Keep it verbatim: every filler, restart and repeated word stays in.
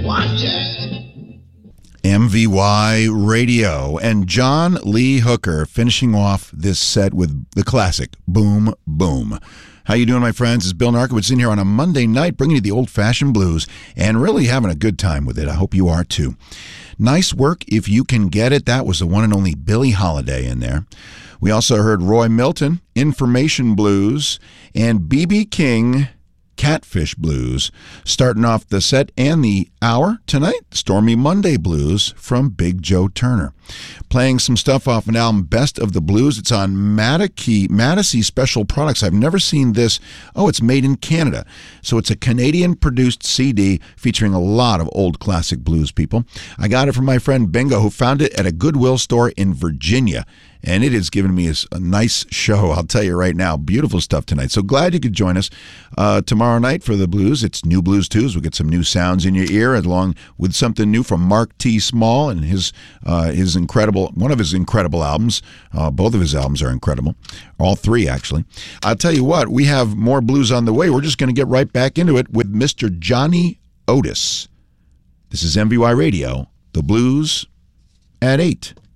Watch it. M V Y Radio and John Lee Hooker finishing off this set with the classic Boom Boom. How you doing, my friends? It's Bill Narkowitz in here on a Monday night bringing you the old-fashioned blues and really having a good time with it. I hope you are too. Nice work if you can get it. That was the one and only Billie Holiday in there. We also heard Roy Milton, Information Blues, and B B King, Catfish Blues. Starting off the set and the hour tonight, Stormy Monday Blues from Big Joe Turner. Playing some stuff off an album, Best of the Blues. It's on Madisy, Madisy Special Products. I've never seen this. Oh, it's made in Canada. So it's a Canadian-produced C D featuring a lot of old classic blues people. I got it from my friend Bingo, who found it at a Goodwill store in Virginia. And it has given me a, a nice show, I'll tell you right now. Beautiful stuff tonight. So glad you could join us uh, tomorrow night for the blues. It's New Blues Tuesday. We'll get some new sounds in your ear, along with something new from Mark T. Small and his uh, his incredible, one of his incredible albums. Uh, both of his albums are incredible. All three, actually. I'll tell you what, we have more blues on the way. We're just going to get right back into it with Mister Johnny Otis. This is M V Y Radio, the blues at eight.